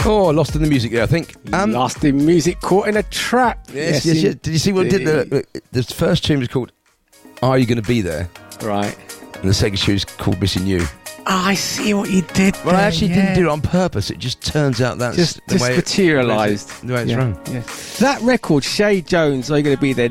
Oh, Lost in the Music there, I think. Lost in Music, Caught in a Trap. Yes. Did you see what did the first tune was called Are You Gonna Be There? Right. And the second tune is called Missing You. I see what you did there. Well, I actually didn't do it on purpose. It just turns out that's just materialised. The way it's run. Yeah. That record, Shay Jones, Are You Going to Be There,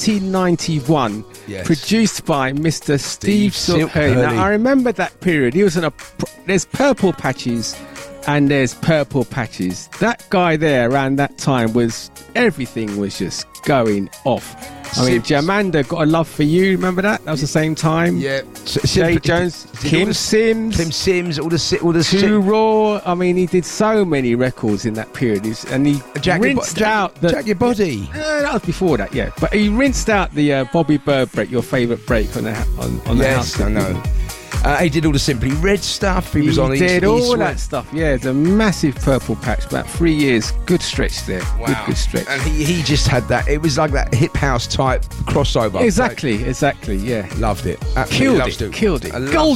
1991, produced by Mr. Steve Silk Hurley. Now, I remember that period. He was in there's Purple Patches and there's Purple Patches. That guy there around that time everything was just going off. I mean, Jamanda, Got a Love for You. Remember that? That was the same time. Yeah. Shay Jones, Kim Sims, all the Too Raw. I mean, he did so many records in that period, and he rinsed out the Jack Your Body. That was before that, yeah. But he rinsed out the Bobby Bird break, your favourite break on the house. I know. He did all the Simply Red stuff. He was on. He did all that stuff. Yeah, it's a massive Purple Patch. About 3 years, good stretch there. Wow. Good stretch. And he just had that. It was like that hip house type crossover. Exactly. Yeah. Loved it. Absolutely Killed it.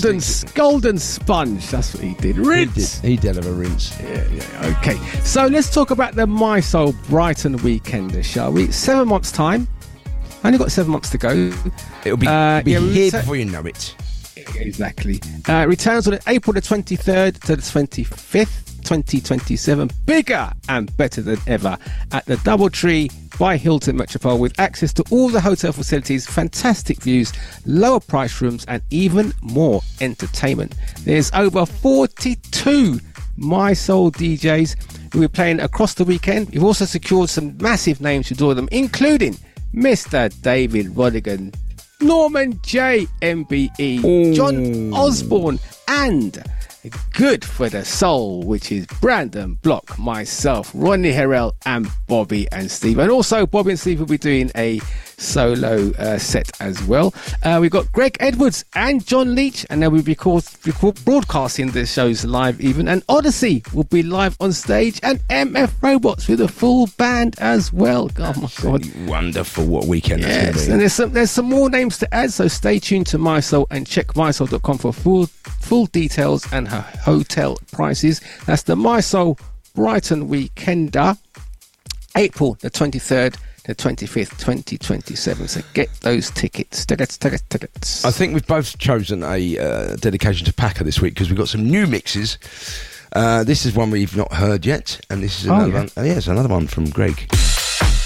Golden Sponge. That's what he did. Rinse. He did have a rinse. Yeah. Okay. So let's talk about the My Soul Brighton Weekender, shall we? 7 months' time. Only got 7 months to go. It'll be here before you know it. Exactly. Returns on April the 23rd to the 25th, 2027. Bigger and better than ever at the Doubletree by Hilton Metropole, with access to all the hotel facilities, fantastic views, lower price rooms, and even more entertainment. There's over 42 My Soul DJs who will be playing across the weekend. We've also secured some massive names to draw them, including Mr. David Rodigan, Norman J. MBE, John Osborne, and Good for the Soul, which is Brandon Block, myself, Ronnie Herrell, and Bobby and Steve. And also, Bobby and Steve will be doing a solo set as well. We've got Greg Edwards and John Leach, and then we'll be broadcasting the shows live even. And Odyssey will be live on stage, and MF Robots with a full band as well. Oh my God. Wonderful. What weekend that's going to be. And there's some more names to add, so stay tuned to MySoul and check mysoul.com for full details and her hotel prices. That's the MySoul Brighton Weekender, April the 23rd the 25th, 2027. So get those tickets. Tickets. I think we've both chosen a dedication to Packer this week because we've got some new mixes. This is one we've not heard yet, and this is another one. Oh, yeah, it's another one from Greg.